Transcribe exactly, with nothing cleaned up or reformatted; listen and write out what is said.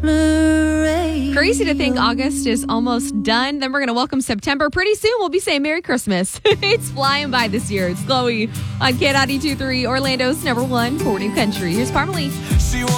Crazy to think August is almost done. Then we're going to welcome September. Pretty soon we'll be saying Merry Christmas. It's flying by this year. It's Chloe on K ninety-two point three, Orlando's number one morning country. Here's Parmalee.